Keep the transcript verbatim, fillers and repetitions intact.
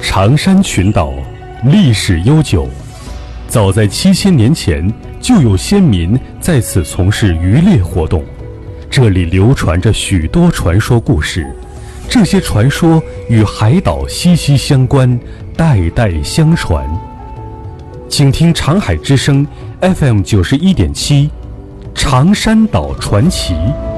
长山群岛历史悠久，早在七千年前就有先民在此从事渔猎活动。这里流传着许多传说故事，这些传说与海岛息息相关，代代相传。请听长海之声 F M 九十一点七，长山岛传奇。